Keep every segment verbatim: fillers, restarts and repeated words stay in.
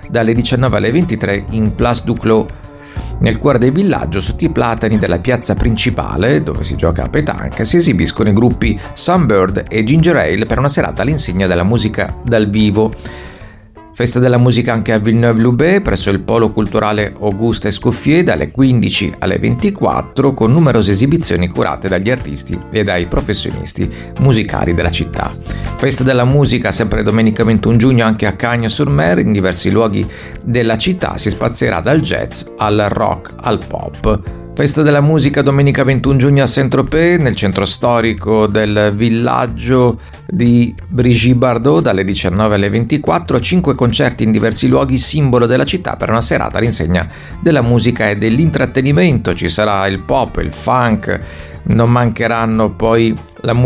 dalle diciannove alle ventitré in Place du Clos, nel cuore del villaggio, sotto i platani della piazza principale, dove si gioca a pétanque, si esibiscono i gruppi Sunbird e Ginger Ale per una serata all'insegna della musica dal vivo. Festa della musica anche a Villeneuve-Loubet, presso il Polo Culturale Auguste Escoffier, dalle quindici alle ventiquattro, con numerose esibizioni curate dagli artisti e dai professionisti musicali della città. Festa della musica sempre domenica ventuno giugno anche a Cagnes-sur-Mer, in diversi luoghi della città si spazierà dal jazz al rock al pop. Festa della musica domenica ventuno giugno a Saint-Tropez, nel centro storico del villaggio di Brigitte-Bardot, dalle diciannove alle ventiquattro, cinque concerti in diversi luoghi simbolo della città per una serata all'insegna della musica e dell'intrattenimento. Ci sarà il pop, il funk, non mancheranno poi la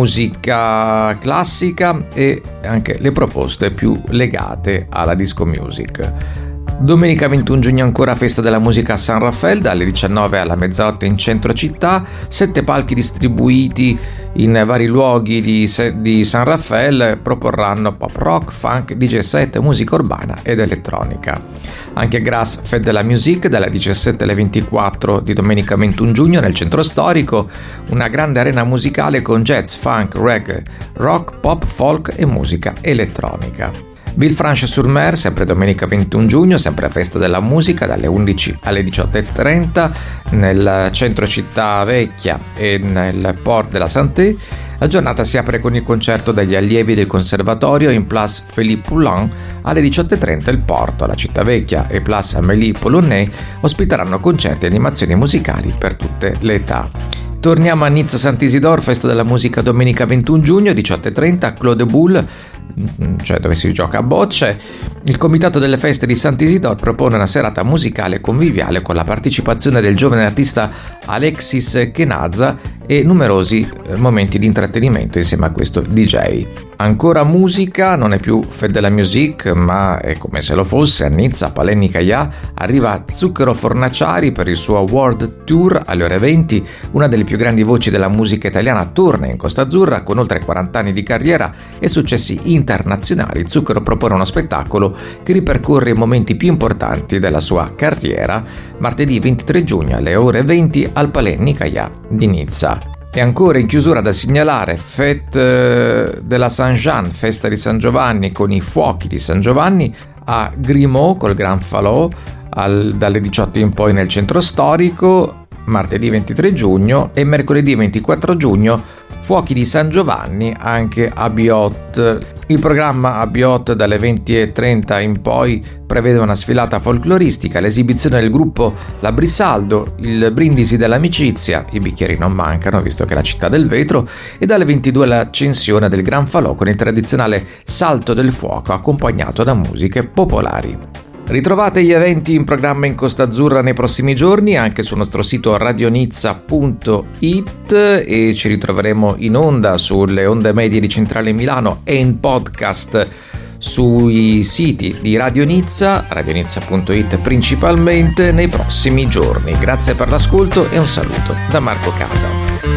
musica classica e anche le proposte più legate alla disco music. Domenica ventuno giugno ancora festa della musica a San Raffaele, dalle diciannove alla mezzanotte in centro città, sette palchi distribuiti in vari luoghi di, di San Raffaele proporranno pop rock, funk, D J set, musica urbana ed elettronica. Anche Grasse Fête de la Musique, dalle diciassette alle ventiquattro di domenica ventuno giugno nel centro storico, una grande arena musicale con jazz, funk, reggae, rock, pop, folk e musica elettronica. Villefranche-sur-Mer, sempre domenica ventuno giugno, sempre festa della musica, dalle undici alle diciotto e trenta nel centro città vecchia e nel Port de la Santé. La giornata si apre con il concerto degli allievi del conservatorio in Place Philippe Poulin. Alle diciotto e trenta il Porto, la città vecchia e Place Amélie Polonais ospiteranno concerti e animazioni musicali per tutte le età. Torniamo a Nizza Sant'Isidore, festa della musica domenica ventuno giugno, diciotto e trenta, Claude Boule, cioè dove si gioca a bocce. Il comitato delle feste di Sant'Isidore propone una serata musicale conviviale con la partecipazione del giovane artista Alexis Kenazza e numerosi momenti di intrattenimento insieme a questo D J. Ancora musica, non è più Fête de la Musique, ma è come se lo fosse. A Nizza, Palenni Caia, arriva Zucchero Fornaciari per il suo World Tour alle ore venti. Una delle più grandi voci della musica italiana torna in Costa Azzurra con oltre quaranta anni di carriera e successi internazionali. Zucchero propone uno spettacolo che ripercorre i momenti più importanti della sua carriera, martedì ventitré giugno alle ore venti al Palenni Caia di Nizza. E ancora in chiusura da segnalare Fête de la Saint-Jean, festa di San Giovanni con i fuochi di San Giovanni a Grimaud col Grand Falot al, dalle diciotto in poi nel centro storico, martedì ventitré giugno, e mercoledì ventiquattro giugno fuochi di San Giovanni anche a Biot. Il programma a Biot dalle venti e trenta in poi prevede una sfilata folcloristica, l'esibizione del gruppo La Brisaldo, il brindisi dell'amicizia, i bicchieri non mancano visto che è la città del vetro, e dalle ventidue l'accensione del Gran Falò con il tradizionale salto del fuoco accompagnato da musiche popolari. Ritrovate gli eventi in programma in Costa Azzurra nei prossimi giorni anche sul nostro sito radionizza punto it e ci ritroveremo in onda sulle onde medie di Centrale Milano e in podcast sui siti di Radio Nizza, radionizza punto it principalmente nei prossimi giorni. Grazie per l'ascolto e un saluto da Marco Casa.